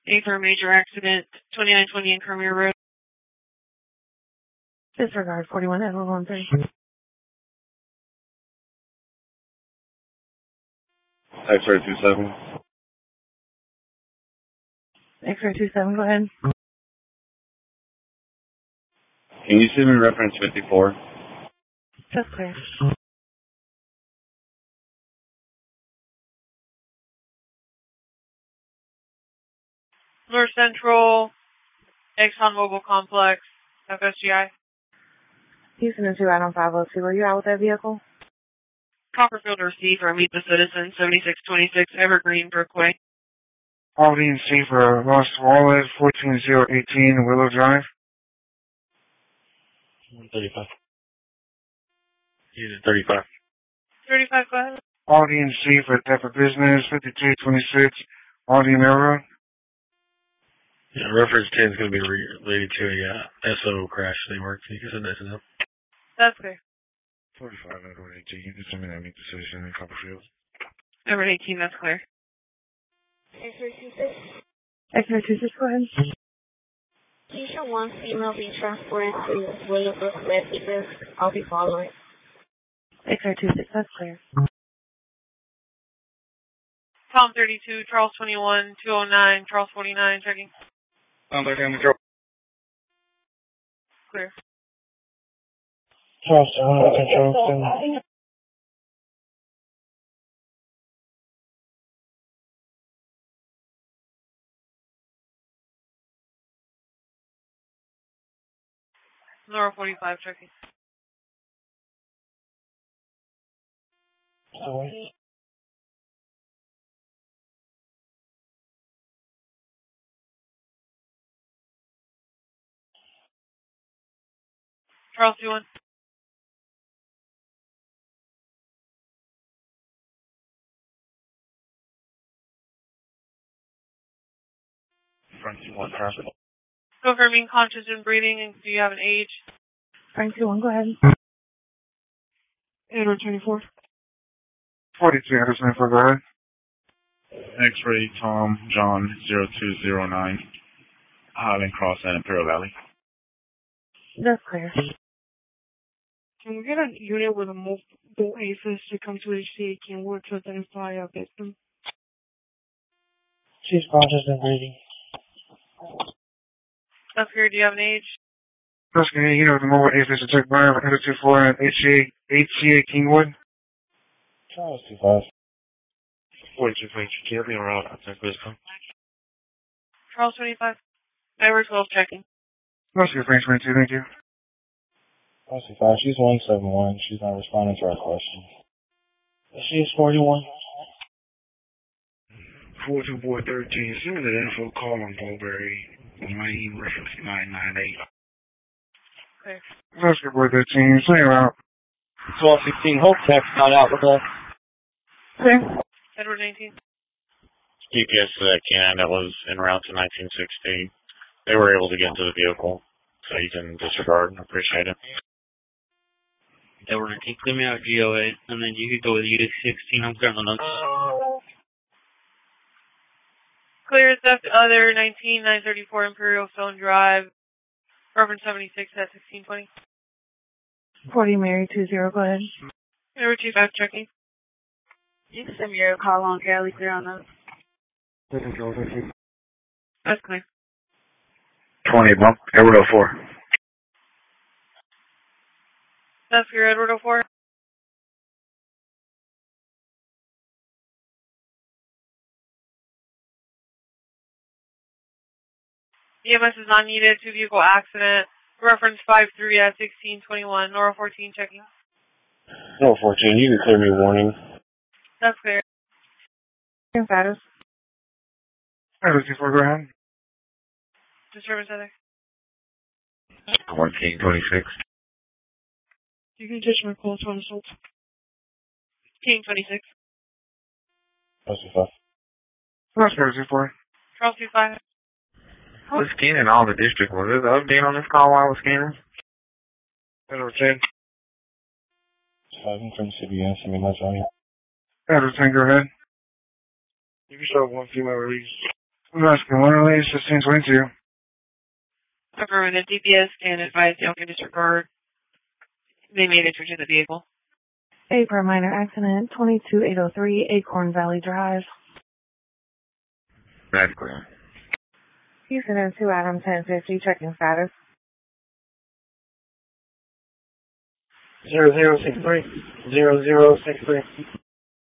A for a major accident, 2920 in Cormier Road. Disregard 41 Edward 13. X-ray 27. X-ray 27, go ahead. Can you send me reference 54? That's clear. North Central, ExxonMobil Complex, FSGI. Houston is 2 out on 502. Were you out with that vehicle? Copperfield receive for Meet the Citizen, 7626 Evergreen Brookway. Aldine C for Lost Wallet, 14018 Willow Drive. 35. Unit 35. 35, go ahead. Aldine C for Type of Business, 5226 Aldine Railroad. Yeah, reference 10 is going to be related to a SO crash they worked. You can send that to them. That's clear. 45 Edward 18. You can send me that Meet the Citizen in Copperfield. Edward 18, that's clear. X-ray 26. X-ray 26, go ahead. Keisha 1 female being transported to Williamsburg Red Acres. I'll be following. X-ray 26, that's clear. Tom 32, Charles 21, 209, Charles 49, checking. Tom 31, Control. Clear. Charles 100, Control. Nora 45, checking. Sorry. Charles 21. Front 1 traffic. Confirming conscious and breathing, and do you have an age? Frank 21, go ahead. Edward 24. 42 Anderson, go ahead. X-ray Tom John 0209 Highland Cross and Imperial Valley. That's clear. Can we get a unit with a multiple AFIS to come to HCA Kenwood to identify a victim? She's conscious and breathing. That's clear. Do you have an age? Rescue, you know, the mobile AFIS to check by 124 and HCA Kingwood. Charles 25. 42 French. Can you help me around? I'll check this one. Charles 25. Edward 12, checking. Rescue, French 22, thank you. Charles 25. She's 171. She's not responding to our questions. She's 41. 42413. Send me the info call on Bowberry. Lane reference 998. Okay. Rescue Boy 13. Say him out. 1216. Hope text not out with us. Okay. Edward 19. GPS to that can that was en route to 1960. They were able to get into the vehicle, so you can disregard and appreciate it. Edward 19, clear me out GOA, and then you could go with Unit 16. I'm clear on the notes. Clear theft other 19934 Imperial Stone Drive. Reference 76 at 1620. 40 Mary 20, go ahead. Edward 25, checking. You can send me your call on Cali clear on those. That's clear. 20 bump. Edward 04. That's clear, Edward 04. EMS is not needed. Two-vehicle accident. Reference 53 at 1621. Nora 14, checking. No, 14. You can clear me warning. That's clear. Status. Edward 24, go ahead. Disturbance other. 1426. You can ditch my call to assault. King 26. Charles 25. Rescue 24. Charles 25. I was scanning all the district. Was there an update on this call while I was scanning? Edward 10. I'm from CBS. I mean, that's right. Edward 10, go ahead. You can show one female release. Alaska, Waterley, 1622. Affirm the DPS can advise the Elkin disregard. They made entry to the vehicle. A for a minor accident, 22803 Acorn Valley Drive. That's clear. Houston and 2 Adam 1050, checking status. 0063. 0063.